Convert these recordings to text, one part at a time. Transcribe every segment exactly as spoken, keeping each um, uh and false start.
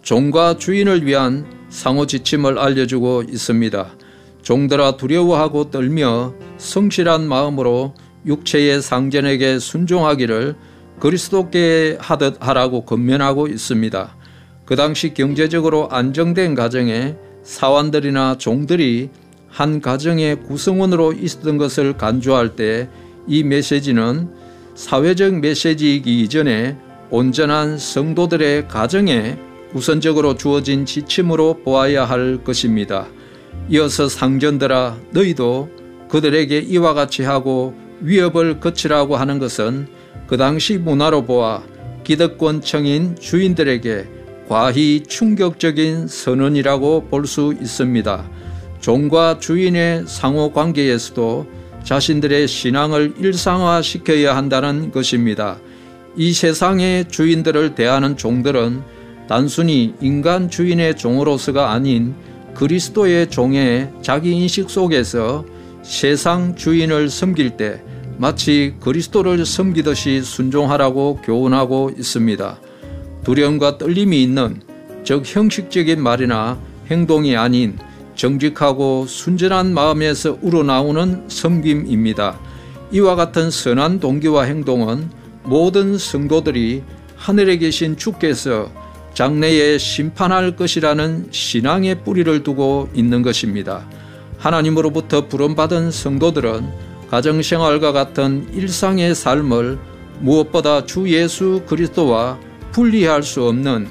종과 주인을 위한 상호 지침을 알려주고 있습니다. 종들아 두려워하고 떨며 성실한 마음으로 육체의 상전에게 순종하기를 그리스도께 하듯 하라고 권면하고 있습니다. 그 당시 경제적으로 안정된 가정에 사환들이나 종들이 한 가정의 구성원으로 있었던 것을 간주할 때 이 메시지는 사회적 메시지이기 이전에 온전한 성도들의 가정에 우선적으로 주어진 지침으로 보아야 할 것입니다. 이어서 상전들아 너희도 그들에게 이와 같이 하고 위협을 거치라고 하는 것은 그 당시 문화로 보아 기득권층인 주인들에게 과히 충격적인 선언이라고 볼 수 있습니다. 종과 주인의 상호관계에서도 자신들의 신앙을 일상화시켜야 한다는 것입니다. 이 세상의 주인들을 대하는 종들은 단순히 인간 주인의 종으로서가 아닌 그리스도의 종의 자기인식 속에서 세상 주인을 섬길 때 마치 그리스도를 섬기듯이 순종하라고 교훈하고 있습니다. 두려움과 떨림이 있는, 즉 형식적인 말이나 행동이 아닌 정직하고 순전한 마음에서 우러나오는 섬김입니다. 이와 같은 선한 동기와 행동은 모든 성도들이 하늘에 계신 주께서 장래에 심판할 것이라는 신앙의 뿌리를 두고 있는 것입니다. 하나님으로부터 부름받은 성도들은 가정생활과 같은 일상의 삶을 무엇보다 주 예수 그리스도와 분리할 수 없는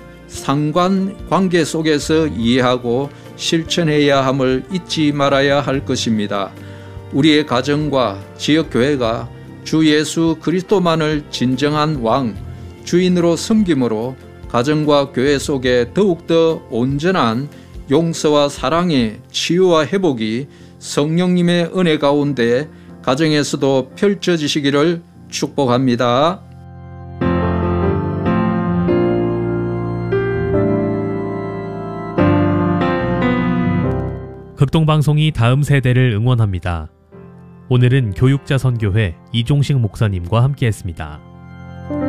상관관계 속에서 이해하고 실천해야 함을 잊지 말아야 할 것입니다. 우리의 가정과 지역교회가 주 예수 그리스도만을 진정한 왕, 주인으로 섬김으로 가정과 교회 속에 더욱더 온전한 용서와 사랑의 치유와 회복이 성령님의 은혜 가운데 가정에서도 펼쳐지시기를 축복합니다. 극동방송이 다음 세대를 응원합니다. 오늘은 교육자선교회 이종식 목사님과 함께했습니다.